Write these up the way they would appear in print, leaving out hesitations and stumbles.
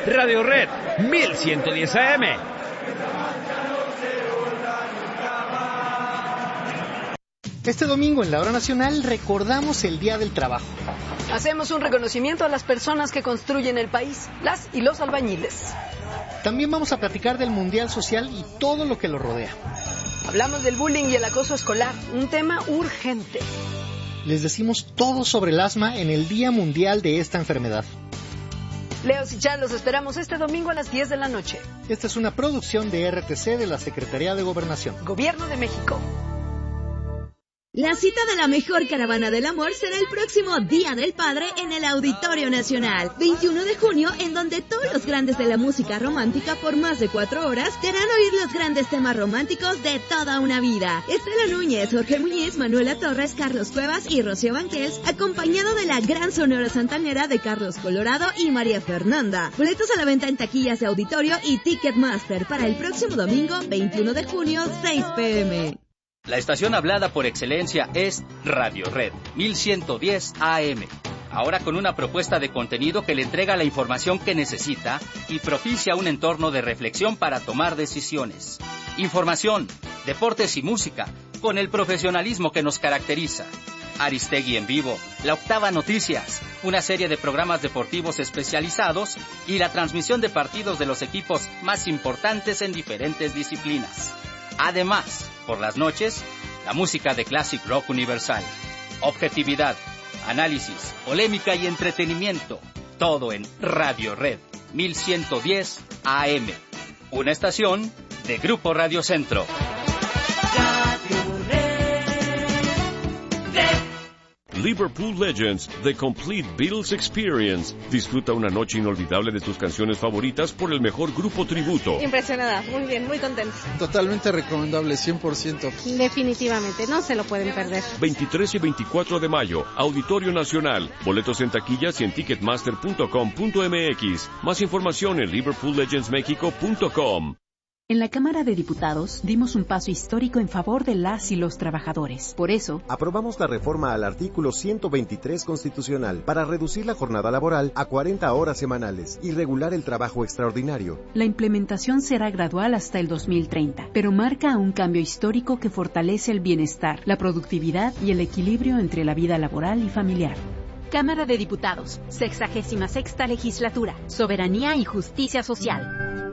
Radio Red 1110 AM. Este domingo en la Hora Nacional recordamos el Día del Trabajo. Hacemos un reconocimiento a las personas que construyen el país, las y los albañiles. También vamos a platicar del Mundial Social y todo lo que lo rodea. Hablamos del bullying y el acoso escolar, un tema urgente. Les decimos todo sobre el asma en el Día Mundial de esta enfermedad. Leos y Chad, los esperamos este domingo a las 10 de la noche. Esta es una producción de RTC de la Secretaría de Gobernación. Gobierno de México. La cita de la mejor caravana del amor será el próximo Día del Padre en el Auditorio Nacional, 21 de junio, en donde todos los grandes de la música romántica por más de 4 horas te harán oír los grandes temas románticos de toda una vida. Estela Núñez, Jorge Muñiz, Manuela Torres, Carlos Cuevas y Rocío Banquels, acompañado de la gran Sonora Santanera de Carlos Colorado y María Fernanda. Boletos a la venta en taquillas de auditorio y Ticketmaster para el próximo domingo, 21 de junio, 6 p.m. La estación hablada por excelencia es Radio Red 1110 AM. Ahora con una propuesta de contenido que le entrega la información que necesita y propicia un entorno de reflexión para tomar decisiones. Información, deportes y música, con el profesionalismo que nos caracteriza. Aristegui en vivo, La Octava Noticias, una serie de programas deportivos especializados y la transmisión de partidos de los equipos más importantes en diferentes disciplinas. Además, por las noches, la música de Classic Rock Universal. Objetividad, análisis, polémica y entretenimiento. Todo en Radio Red 1110 AM. Una estación de Grupo Radio Centro. Liverpool Legends, The Complete Beatles Experience. Disfruta una noche inolvidable de tus canciones favoritas por el mejor grupo tributo. Impresionada, muy bien, muy contenta. Totalmente recomendable, 100%. Definitivamente, no se lo pueden perder. 23 y 24 de mayo, Auditorio Nacional. Boletos en taquillas y en ticketmaster.com.mx. Más información en liverpoollegendsmexico.com. En la Cámara de Diputados dimos un paso histórico en favor de las y los trabajadores. Por eso, aprobamos la reforma al artículo 123 constitucional para reducir la jornada laboral a 40 horas semanales y regular el trabajo extraordinario. La implementación será gradual hasta el 2030, pero marca un cambio histórico que fortalece el bienestar, la productividad y el equilibrio entre la vida laboral y familiar. Cámara de Diputados, 66ª Legislatura, Soberanía y Justicia Social.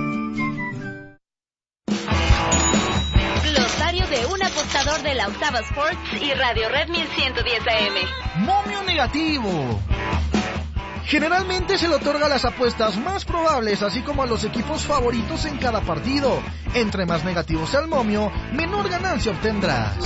De un apostador de la Octava Sports y Radio Red 1110 AM. Momio negativo. Generalmente se le otorga a las apuestas más probables, así como a los equipos favoritos en cada partido. Entre más negativo sea el momio, menor ganancia obtendrás.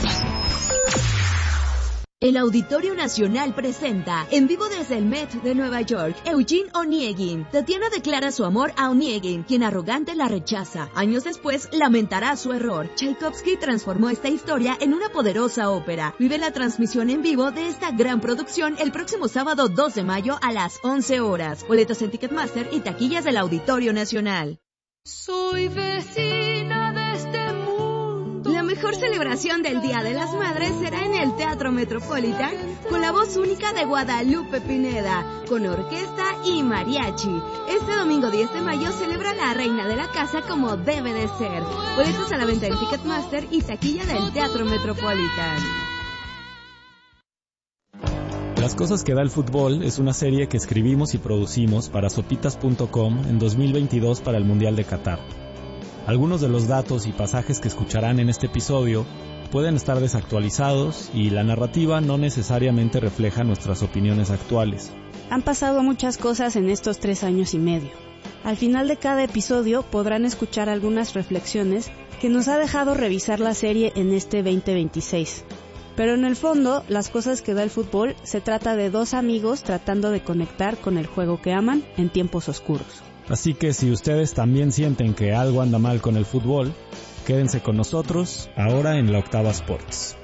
El Auditorio Nacional presenta, en vivo desde el Met de Nueva York, Eugene Onegin. Tatiana declara su amor a Onegin, quien arrogante la rechaza. Años después, lamentará su error. Tchaikovsky transformó esta historia en una poderosa ópera. Vive la transmisión en vivo de esta gran producción el próximo sábado 2 de mayo a las 11 horas. Boletos en Ticketmaster y taquillas del Auditorio Nacional. Soy vecina de este mundo. La mejor celebración del Día de las Madres será en el Teatro Metropolitan con la voz única de Guadalupe Pineda, con orquesta y mariachi. Este domingo 10 de mayo celebra la reina de la casa como debe de ser. Boletos a la venta en Ticketmaster y taquilla del Teatro Metropolitan. Las cosas que da el fútbol es una serie que escribimos y producimos para sopitas.com en 2022 para el Mundial de Qatar. Algunos de los datos y pasajes que escucharán en este episodio pueden estar desactualizados y la narrativa no necesariamente refleja nuestras opiniones actuales. Han pasado muchas cosas en estos 3 años y medio. Al final de cada episodio podrán escuchar algunas reflexiones que nos ha dejado revisar la serie en este 2026. Pero en el fondo, las cosas que da el fútbol se trata de 2 amigos tratando de conectar con el juego que aman en tiempos oscuros. Así que si ustedes también sienten que algo anda mal con el fútbol, quédense con nosotros ahora en la Octava Sports.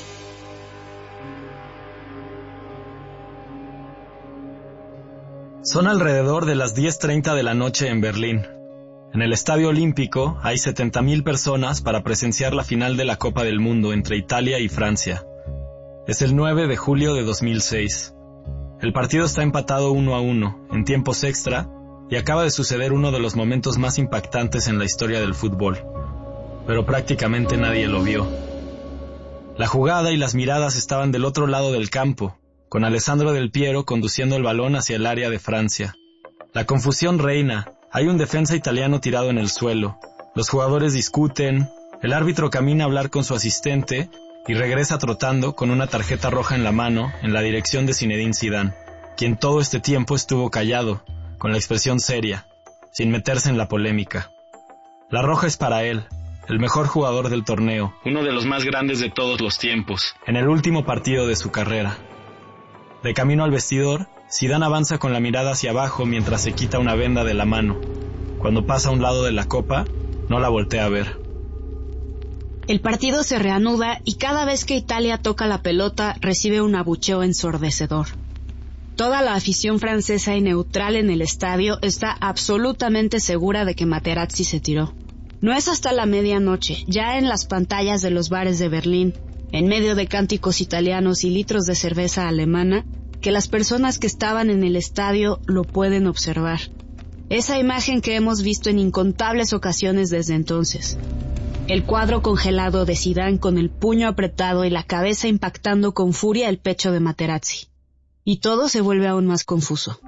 Son alrededor de las 10:30 de la noche en Berlín. En el Estadio Olímpico hay 70,000 personas para presenciar la final de la Copa del Mundo entre Italia y Francia. Es el 9 de julio de 2006. El partido está empatado 1-1, en tiempos extra, y acaba de suceder uno de los momentos más impactantes en la historia del fútbol. Pero prácticamente nadie lo vio. La jugada y las miradas estaban del otro lado del campo, con Alessandro Del Piero conduciendo el balón hacia el área de Francia. La confusión reina. Hay un defensa italiano tirado en el suelo. Los jugadores discuten, el árbitro camina a hablar con su asistente y regresa trotando con una tarjeta roja en la mano en la dirección de Zinedine Zidane, quien todo este tiempo estuvo callado, con la expresión seria, sin meterse en la polémica. La roja es para él, el mejor jugador del torneo, uno de los más grandes de todos los tiempos, en el último partido de su carrera. De camino al vestidor, Zidane avanza con la mirada hacia abajo mientras se quita una venda de la mano. Cuando pasa a un lado de la copa, no la voltea a ver. El partido se reanuda y cada vez que Italia toca la pelota recibe un abucheo ensordecedor. Toda la afición francesa y neutral en el estadio está absolutamente segura de que Materazzi se tiró. No es hasta la medianoche, ya en las pantallas de los bares de Berlín, en medio de cánticos italianos y litros de cerveza alemana, que las personas que estaban en el estadio lo pueden observar. Esa imagen que hemos visto en incontables ocasiones desde entonces. El cuadro congelado de Zidane con el puño apretado y la cabeza impactando con furia el pecho de Materazzi. Y todo se vuelve aún más confuso.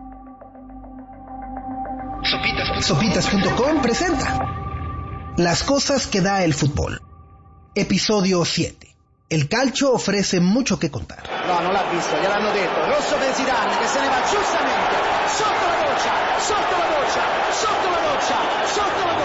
Sopitas.com presenta Las cosas que da el fútbol. Episodio 7. El calcio ofrece mucho que contar. No, non l'ha visto, gliel'hanno detto. Rosso per Zidane, che se ne va giustamente. Sotto la doccia, sotto la doccia, sotto la doccia, sotto la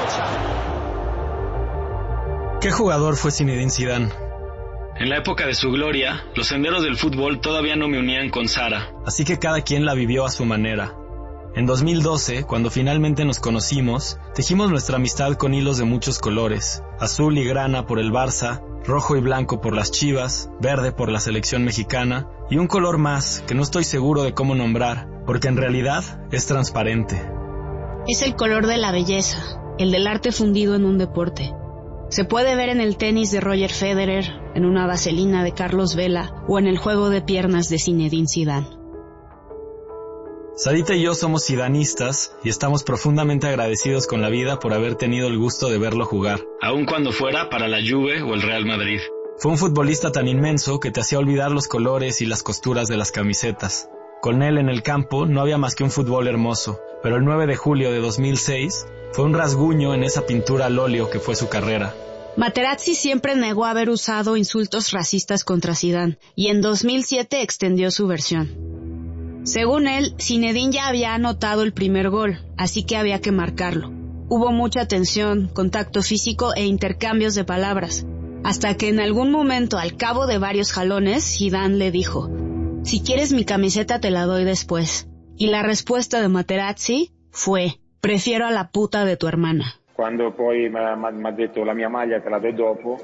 doccia. ¿Qué jugador fue Zinedine Zidane? En la época de su gloria, los senderos del fútbol todavía no me unían con Sara, así que cada quien la vivió a su manera. En 2012, cuando finalmente nos conocimos, tejimos nuestra amistad con hilos de muchos colores, azul y grana por el Barça, rojo y blanco por las Chivas, verde por la selección mexicana, y un color más que no estoy seguro de cómo nombrar, porque en realidad es transparente. Es el color de la belleza, el del arte fundido en un deporte. Se puede ver en el tenis de Roger Federer, en una vaselina de Carlos Vela o en el juego de piernas de Zinedine Zidane. Sarita y yo somos zidanistas y estamos profundamente agradecidos con la vida por haber tenido el gusto de verlo jugar, aun cuando fuera para la Juve o el Real Madrid. Fue un futbolista tan inmenso que te hacía olvidar los colores y las costuras de las camisetas. Con él en el campo no había más que un fútbol hermoso, pero el 9 de julio de 2006 fue un rasguño en esa pintura al óleo que fue su carrera. Materazzi siempre negó haber usado insultos racistas contra Zidane y en 2007 extendió su versión. Según él, Zinedine ya había anotado el primer gol, así que había que marcarlo. Hubo mucha tensión, contacto físico e intercambios de palabras, hasta que en algún momento, al cabo de varios jalones, Zidane le dijo: «Si quieres mi camiseta te la doy después». Y la respuesta de Materazzi fue: «Prefiero a la puta de tu hermana». Quando poi mi ha detto la mia maglia te la do dopo,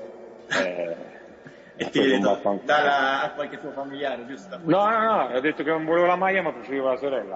e ti dalla a qualche tuo familiare, giusto? No, ho detto che non volevo la maglia ma preferivo la sorella.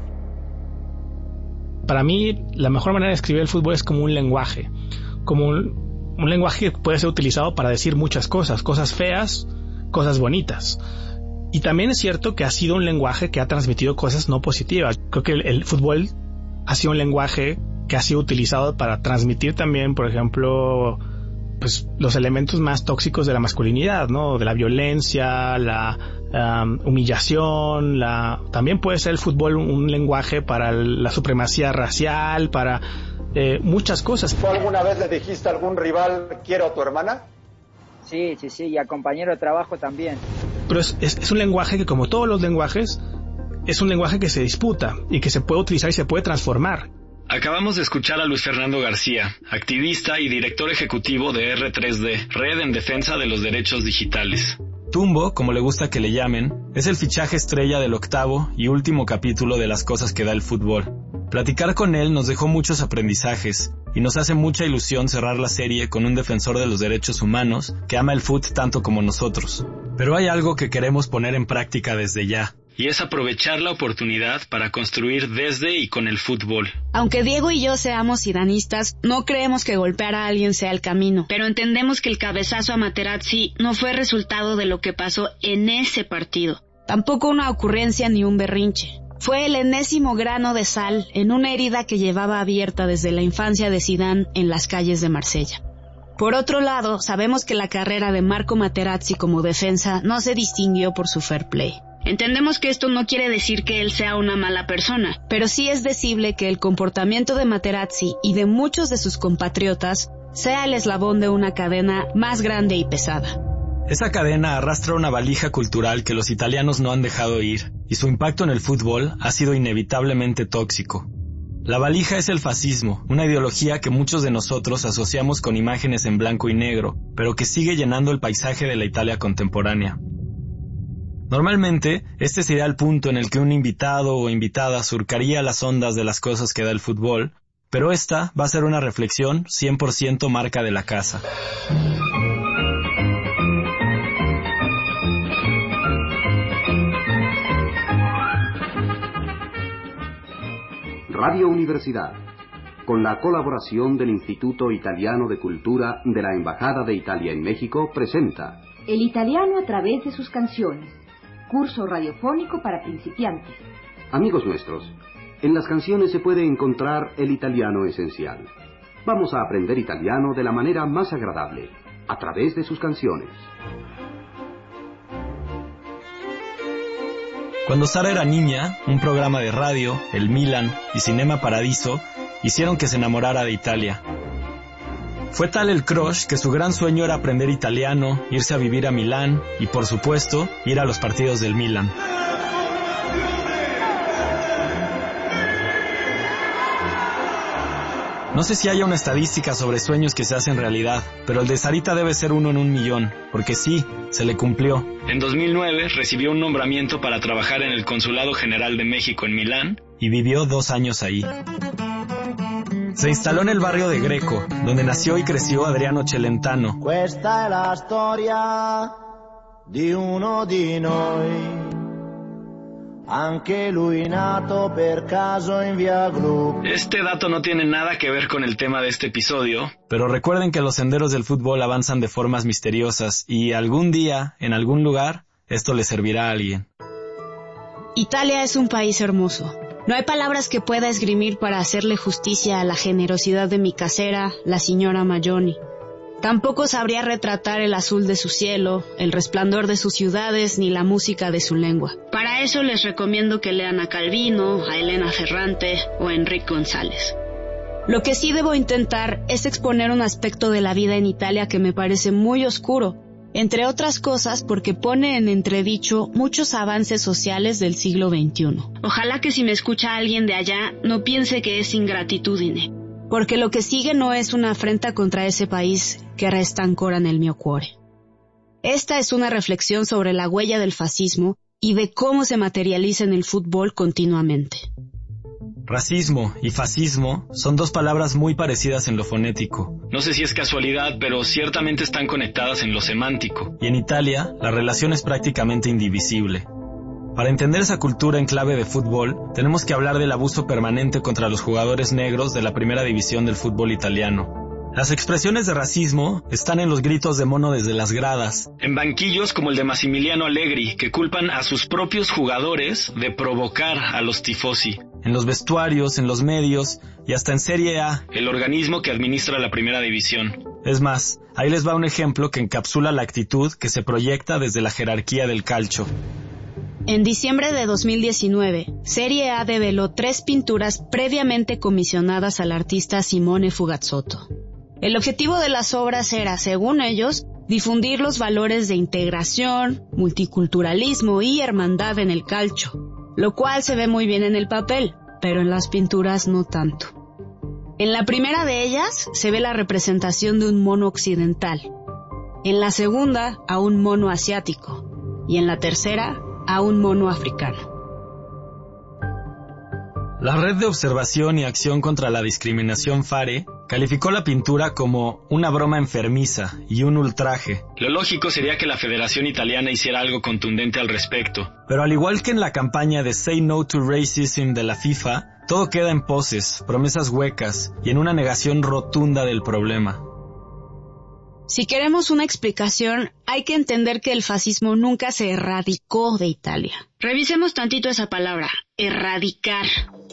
Para mí, la mejor manera de escribir el fútbol es como un lenguaje, como un lenguaje que puede ser utilizado para decir muchas cosas feas, cosas bonitas. Y también es cierto que ha sido un lenguaje que ha transmitido cosas no positivas. Creo que el fútbol ha sido un lenguaje que ha sido utilizado para transmitir también, por ejemplo, pues los elementos más tóxicos de la masculinidad, ¿no? De la violencia, la humillación, también puede ser el fútbol un lenguaje para la supremacía racial, para muchas cosas. ¿Tú alguna vez le dijiste a algún rival quiero a tu hermana? Sí, y a compañero de trabajo también. Pero es un lenguaje que, como todos los lenguajes, es un lenguaje que se disputa y que se puede utilizar y se puede transformar. Acabamos de escuchar a Luis Fernando García, activista y director ejecutivo de R3D, Red en Defensa de los Derechos Digitales. Tumbo, como le gusta que le llamen, es el fichaje estrella del 8º y último capítulo de Las cosas que da el fútbol. Platicar con él nos dejó muchos aprendizajes y nos hace mucha ilusión cerrar la serie con un defensor de los derechos humanos que ama el fútbol tanto como nosotros. Pero hay algo que queremos poner en práctica desde ya. Y es aprovechar la oportunidad para construir desde y con el fútbol. Aunque Diego y yo seamos zidanistas, no creemos que golpear a alguien sea el camino. Pero entendemos que el cabezazo a Materazzi no fue resultado de lo que pasó en ese partido. Tampoco una ocurrencia ni un berrinche. fue el enésimo grano de sal en una herida que llevaba abierta desde la infancia de Zidane en las calles de Marsella. Por otro lado, sabemos que la carrera de Marco Materazzi como defensa no se distinguió por su fair play. Entendemos que esto no quiere decir que él sea una mala persona, pero sí es decible que el comportamiento de Materazzi y de muchos de sus compatriotas sea el eslabón de una cadena más grande y pesada. Esa cadena arrastra una valija cultural que los italianos no han dejado ir, y su impacto en el fútbol ha sido inevitablemente tóxico. La valija es el fascismo, una ideología que muchos de nosotros asociamos con imágenes en blanco y negro, pero que sigue llenando el paisaje de la Italia contemporánea. Normalmente, este sería el punto en el que un invitado o invitada surcaría las ondas de las cosas que da el fútbol, pero esta va a ser una reflexión 100% marca de la casa. Radio Universidad, con la colaboración del Instituto Italiano de Cultura de la Embajada de Italia en México, presenta El italiano a través de sus canciones, curso radiofónico para principiantes. Amigos nuestros, en las canciones se puede encontrar el italiano esencial. Vamos a aprender italiano de la manera más agradable, a través de sus canciones. Cuando Sara era niña, un programa de radio, el Milan y Cinema Paradiso hicieron que se enamorara de Italia. Fue tal el crush que su gran sueño era aprender italiano, irse a vivir a Milán y, por supuesto, ir a los partidos del Milan. No sé si haya una estadística sobre sueños que se hacen realidad, pero el de Sarita debe ser 1 en 1 millón, porque sí, se le cumplió. En 2009 recibió un nombramiento para trabajar en el Consulado General de México en Milán y vivió 2 años ahí. Se instaló en el barrio de Greco, donde nació y creció Adriano Celentano. Questa è la storia di uno di noi. Anche lui nato per caso in via Gru. Este dato no tiene nada que ver con el tema de este episodio, pero recuerden que los senderos del fútbol avanzan de formas misteriosas y algún día, en algún lugar, esto le servirá a alguien. Italia es un país hermoso. No hay palabras que pueda esgrimir para hacerle justicia a la generosidad de mi casera, la señora Maglioni. Tampoco sabría retratar el azul de su cielo, el resplandor de sus ciudades, ni la música de su lengua. Para eso les recomiendo que lean a Calvino, a Elena Ferrante o a Enrique González. Lo que sí debo intentar es exponer un aspecto de la vida en Italia que me parece muy oscuro, entre otras cosas porque pone en entredicho muchos avances sociales del siglo XXI. Ojalá que si me escucha alguien de allá no piense que es ingratitudine, porque lo que sigue no es una afrenta contra ese país que resta ancora nel mio cuore. Esta es una reflexión sobre la huella del fascismo y de cómo se materializa en el fútbol continuamente. Racismo y fascismo son 2 palabras muy parecidas en lo fonético. No sé si es casualidad, pero ciertamente están conectadas en lo semántico. Y en Italia, la relación es prácticamente indivisible. Para entender esa cultura en clave de fútbol, tenemos que hablar del abuso permanente contra los jugadores negros de la primera división del fútbol italiano. Las expresiones de racismo están en los gritos de mono desde las gradas, en banquillos como el de Massimiliano Allegri, que culpan a sus propios jugadores de provocar a los tifosi, en los vestuarios, en los medios y hasta en Serie A, el organismo que administra la primera división. Es más, ahí les va un ejemplo que encapsula la actitud que se proyecta desde la jerarquía del calcio. En diciembre de 2019, Serie A develó 3 pinturas previamente comisionadas al artista Simone Fugazzotto. El objetivo de las obras era, según ellos, difundir los valores de integración, multiculturalismo y hermandad en el calcio, lo cual se ve muy bien en el papel, pero en las pinturas no tanto. En la primera de ellas se ve la representación de un mono occidental, en la segunda a un mono asiático y en la tercera a un mono africano. La Red de Observación y Acción contra la Discriminación FARE calificó la pintura como una broma enfermiza y un ultraje. Lo lógico sería que la Federación Italiana hiciera algo contundente al respecto. Pero al igual que en la campaña de Say No to Racism de la FIFA, todo queda en poses, promesas huecas y en una negación rotunda del problema. Si queremos una explicación, hay que entender que el fascismo nunca se erradicó de Italia. Revisemos tantito esa palabra, erradicar.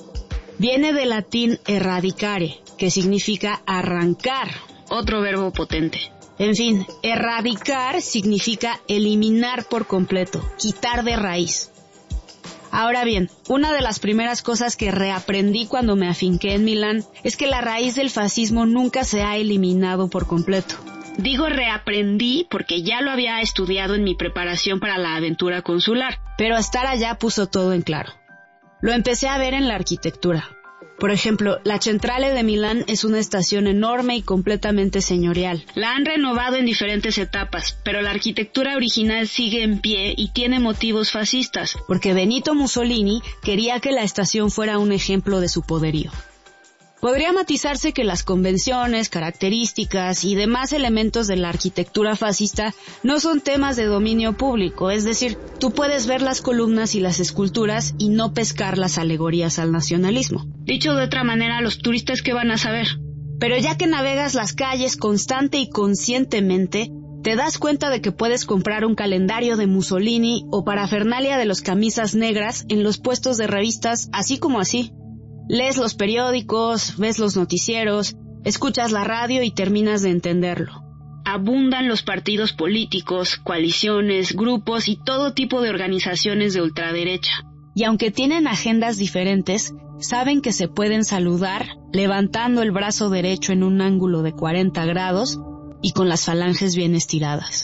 Viene del latín erradicare, que significa arrancar, otro verbo potente. En fin, erradicar significa eliminar por completo, quitar de raíz. Ahora bien, una de las primeras cosas que reaprendí cuando me afinqué en Milán es que la raíz del fascismo nunca se ha eliminado por completo. Digo reaprendí porque ya lo había estudiado en mi preparación para la aventura consular, pero estar allá puso todo en claro. Lo empecé a ver en la arquitectura. Por ejemplo, la Centrale de Milán es una estación enorme y completamente señorial. La han renovado en diferentes etapas, pero la arquitectura original sigue en pie y tiene motivos fascistas, porque Benito Mussolini quería que la estación fuera un ejemplo de su poderío. Podría matizarse que las convenciones, características y demás elementos de la arquitectura fascista no son temas de dominio público, es decir, tú puedes ver las columnas y las esculturas y no pescar las alegorías al nacionalismo. Dicho de otra manera, los turistas ¿qué van a saber? Pero ya que navegas las calles constante y conscientemente, te das cuenta de que puedes comprar un calendario de Mussolini o parafernalia de los camisas negras en los puestos de revistas así como así. Lees los periódicos, ves los noticieros, escuchas la radio y terminas de entenderlo. Abundan los partidos políticos, coaliciones, grupos y todo tipo de organizaciones de ultraderecha. Y aunque tienen agendas diferentes, saben que se pueden saludar levantando el brazo derecho en un ángulo de 40 grados y con las falanges bien estiradas.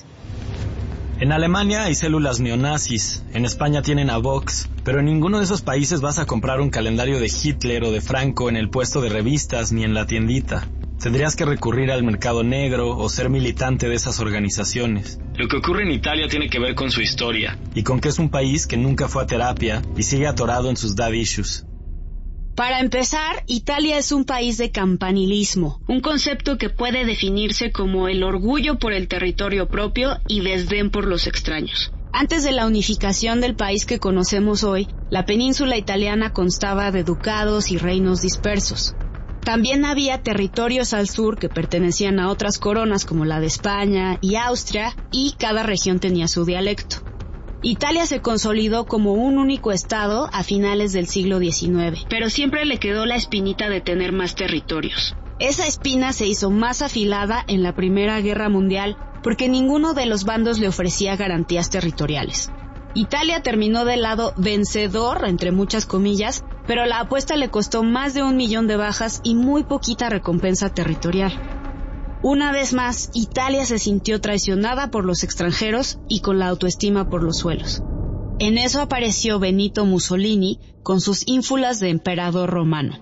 En Alemania hay células neonazis, en España tienen a Vox, pero en ninguno de esos países vas a comprar un calendario de Hitler o de Franco en el puesto de revistas ni en la tiendita. Tendrías que recurrir al mercado negro o ser militante de esas organizaciones. Lo que ocurre en Italia tiene que ver con su historia. Y con que es un país que nunca fue a terapia y sigue atorado en sus dad issues. Para empezar, Italia es un país de campanilismo, un concepto que puede definirse como el orgullo por el territorio propio y desdén por los extraños. Antes de la unificación del país que conocemos hoy, la península italiana constaba de ducados y reinos dispersos. También había territorios al sur que pertenecían a otras coronas como la de España y Austria, y cada región tenía su dialecto. Italia se consolidó como un único estado a finales del siglo XIX, pero siempre le quedó la espinita de tener más territorios. Esa espina se hizo más afilada en la Primera Guerra Mundial porque ninguno de los bandos le ofrecía garantías territoriales. Italia terminó del lado vencedor, entre muchas comillas, pero la apuesta le costó más de 1 millón de bajas y muy poquita recompensa territorial. Una vez más, Italia se sintió traicionada por los extranjeros y con la autoestima por los suelos. En eso apareció Benito Mussolini con sus ínfulas de emperador romano.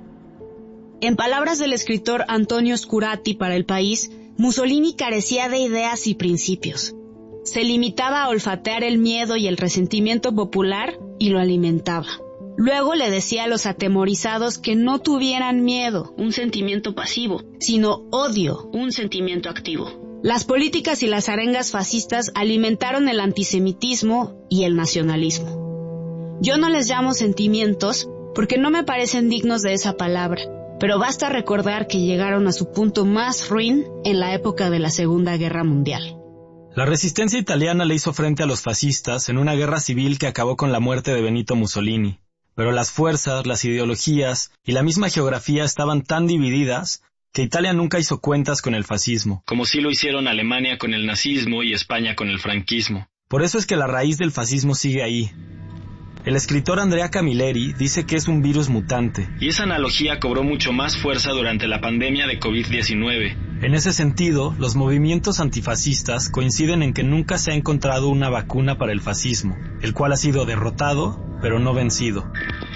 En palabras del escritor Antonio Scurati para El País, Mussolini carecía de ideas y principios. Se limitaba a olfatear el miedo y el resentimiento popular y lo alimentaba. Luego le decía a los atemorizados que no tuvieran miedo, un sentimiento pasivo, sino odio, un sentimiento activo. Las políticas y las arengas fascistas alimentaron el antisemitismo y el nacionalismo. Yo no les llamo sentimientos porque no me parecen dignos de esa palabra, pero basta recordar que llegaron a su punto más ruin en la época de la Segunda Guerra Mundial. La resistencia italiana le hizo frente a los fascistas en una guerra civil que acabó con la muerte de Benito Mussolini. Pero las fuerzas, las ideologías y la misma geografía estaban tan divididas que Italia nunca hizo cuentas con el fascismo, como sí lo hicieron Alemania con el nazismo y España con el franquismo. Por eso es que la raíz del fascismo sigue ahí. El escritor Andrea Camilleri dice que es un virus mutante. Y esa analogía cobró mucho más fuerza durante la pandemia de COVID-19. En ese sentido, los movimientos antifascistas coinciden en que nunca se ha encontrado una vacuna para el fascismo, el cual ha sido derrotado, pero no vencido.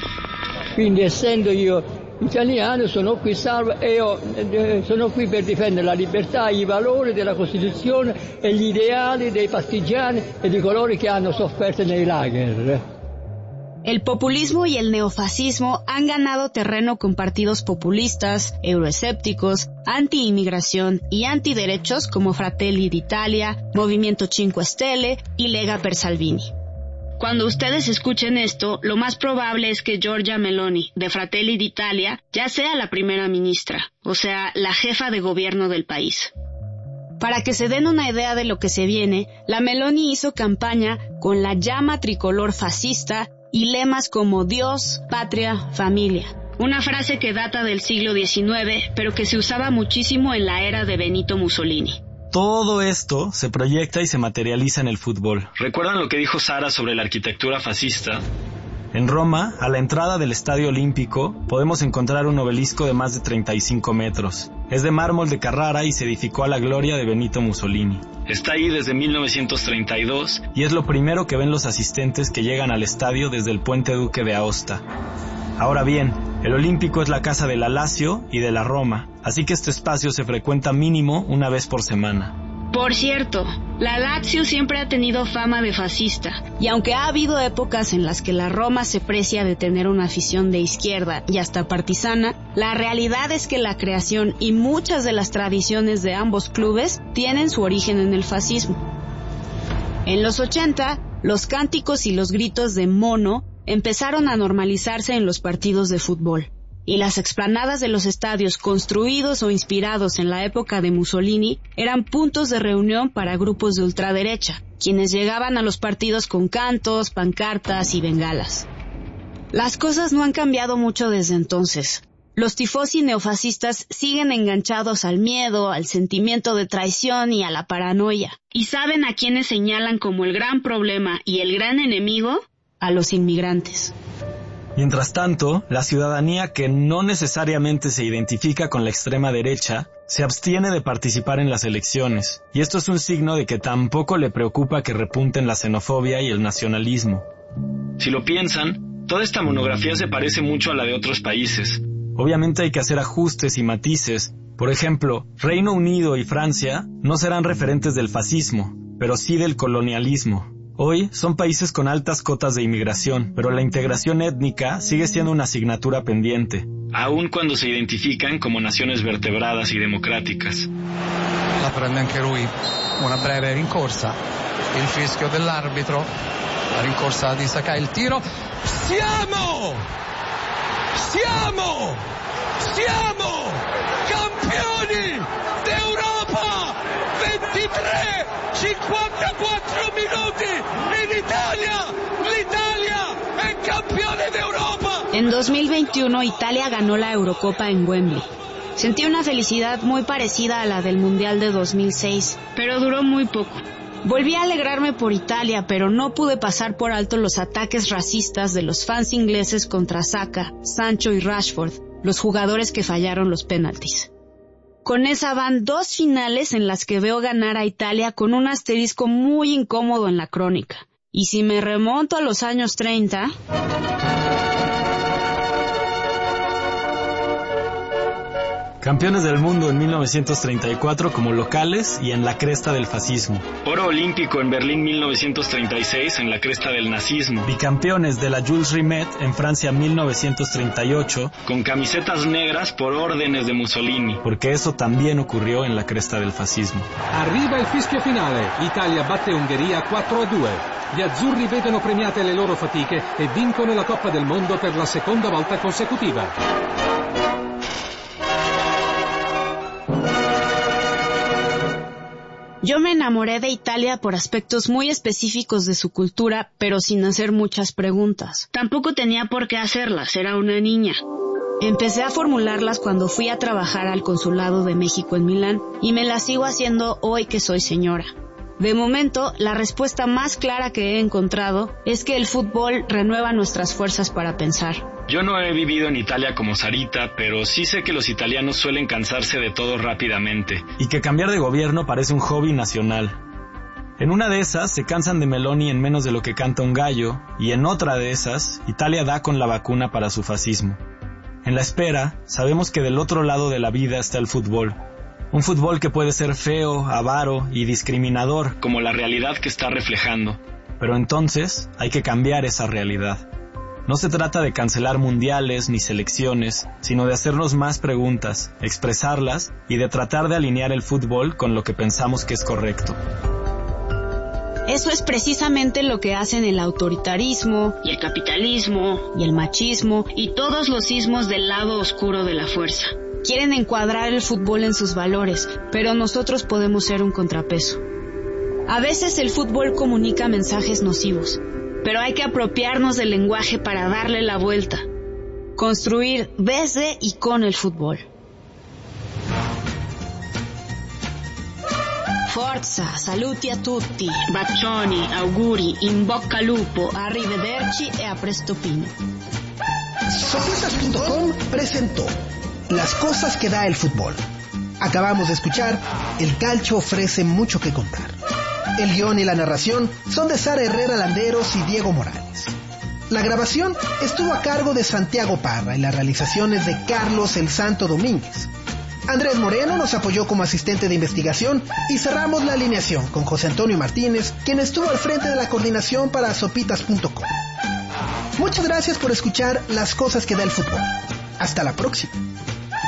Quindi essendo io italiano sono qui salvo e sono qui per difendere la libertà, i valori della Costituzione e gli ideali dei partigiani e di coloro che hanno sofferto nei lager. El populismo y el neofascismo han ganado terreno con partidos populistas, euroescépticos, anti-inmigración y antiderechos como Fratelli d'Italia, Movimiento Cinque Stelle y Lega per Salvini. Cuando ustedes escuchen esto, lo más probable es que Giorgia Meloni, de Fratelli d'Italia, ya sea la primera ministra, o sea, la jefa de gobierno del país. Para que se den una idea de lo que se viene, la Meloni hizo campaña con la llama tricolor fascista y lemas como Dios, patria, familia. Una frase que data del siglo XIX, pero que se usaba muchísimo en la era de Benito Mussolini. Todo esto se proyecta y se materializa en el fútbol. ¿Recuerdan lo que dijo Sara sobre la arquitectura fascista? En Roma, a la entrada del Estadio Olímpico, podemos encontrar un obelisco de más de 35 metros. Es de mármol de Carrara y se edificó a la gloria de Benito Mussolini. Está ahí desde 1932. Y es lo primero que ven los asistentes que llegan al estadio desde el Puente Duque de Aosta. Ahora bien, el Olímpico es la casa de la Lazio y de la Roma, así que este espacio se frecuenta mínimo una vez por semana. Por cierto, la Lazio siempre ha tenido fama de fascista, y aunque ha habido épocas en las que la Roma se precia de tener una afición de izquierda y hasta partisana, la realidad es que la creación y muchas de las tradiciones de ambos clubes tienen su origen en el fascismo. En los 80, los cánticos y los gritos de mono empezaron a normalizarse en los partidos de fútbol. Y las explanadas de los estadios construidos o inspirados en la época de Mussolini eran puntos de reunión para grupos de ultraderecha, quienes llegaban a los partidos con cantos, pancartas y bengalas. Las cosas no han cambiado mucho desde entonces. Los tifosi neofascistas siguen enganchados al miedo, al sentimiento de traición y a la paranoia. ¿Y saben a quiénes señalan como el gran problema y el gran enemigo? A los inmigrantes. Mientras tanto, la ciudadanía que no necesariamente se identifica con la extrema derecha se abstiene de participar en las elecciones, y esto es un signo de que tampoco le preocupa que repunten la xenofobia y el nacionalismo. Si lo piensan, toda esta monografía se parece mucho a la de otros países. Obviamente hay que hacer ajustes y matices. Por ejemplo, Reino Unido y Francia no serán referentes del fascismo, pero sí del colonialismo. Hoy son países con altas cotas de inmigración, pero la integración étnica sigue siendo una asignatura pendiente. Aun cuando se identifican como naciones vertebradas y democráticas. La prende anche lui, una breve rincorsa, il fischio dell'arbitro, la rincorsa di Sakai, il tiro. Siamo campioni d'Europa! 54 minuti en Italia. L'Italia es campeone d'Europa. En 2021 Italia ganó la Eurocopa en Wembley. Sentí una felicidad muy parecida a la del Mundial de 2006, pero duró muy poco. Volví a alegrarme por Italia, pero no pude pasar por alto los ataques racistas de los fans ingleses contra Saka, Sancho y Rashford, los jugadores que fallaron los penaltis. Con esa van 2 finales en las que veo ganar a Italia con un asterisco muy incómodo en la crónica. Y si me remonto a los años 30... Campeones del mundo en 1934 como locales y en la cresta del fascismo. Oro olímpico en Berlín 1936 en la cresta del nazismo. Bicampeones de la Jules Rimet en Francia 1938. Con camisetas negras por órdenes de Mussolini. Porque eso también ocurrió en la cresta del fascismo. Arriva il fischio finale. Italia batte Ungheria 4-2. Gli azzurri vedono premiate le loro fatiche e vincono la Coppa del Mondo per la seconda volta consecutiva. Yo me enamoré de Italia por aspectos muy específicos de su cultura, pero sin hacer muchas preguntas. Tampoco tenía por qué hacerlas, era una niña. Empecé a formularlas cuando fui a trabajar al Consulado de México en Milán, y me las sigo haciendo hoy que soy señora. De momento, la respuesta más clara que he encontrado es que el fútbol renueva nuestras fuerzas para pensar. Yo no he vivido en Italia como Sarita, pero sí sé que los italianos suelen cansarse de todo rápidamente. Y que cambiar de gobierno parece un hobby nacional. En una de esas se cansan de Meloni en menos de lo que canta un gallo, y en otra de esas, Italia da con la vacuna para su fascismo. En la espera, sabemos que del otro lado de la vida está el fútbol. Un fútbol que puede ser feo, avaro y discriminador. Como la realidad que está reflejando. Pero entonces hay que cambiar esa realidad. No se trata de cancelar mundiales ni selecciones, sino de hacernos más preguntas, expresarlas y de tratar de alinear el fútbol con lo que pensamos que es correcto. Eso es precisamente lo que hacen el autoritarismo, y el capitalismo, y el machismo, y todos los ismos del lado oscuro de la fuerza. Quieren encuadrar el fútbol en sus valores, pero nosotros podemos ser un contrapeso. A veces el fútbol comunica mensajes nocivos, pero hay que apropiarnos del lenguaje para darle la vuelta. Construir desde y con el fútbol. Forza, saluti a tutti, bacioni, auguri, in bocca al lupo, arrivederci e a prestopino. Sopitas.com presentó Las cosas que da el fútbol. Acabamos de escuchar El calcio ofrece mucho que contar. El guión y la narración son de Sara Herrera Landeros y Diego Morales. La grabación estuvo a cargo de Santiago Parra y las realizaciones de Carlos El Santo Domínguez. Andrés Moreno nos apoyó como asistente de investigación y cerramos la alineación con José Antonio Martínez, quien estuvo al frente de la coordinación para Sopitas.com. Muchas gracias por escuchar Las cosas que da el fútbol. Hasta la próxima.